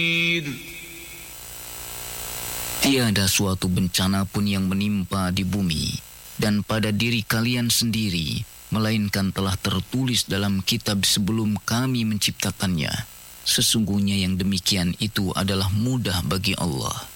Tiada suatu bencana pun yang menimpa di bumi dan pada diri kalian sendiri, melainkan telah tertulis dalam kitab sebelum kami menciptakannya. Sesungguhnya yang demikian itu adalah mudah bagi Allah.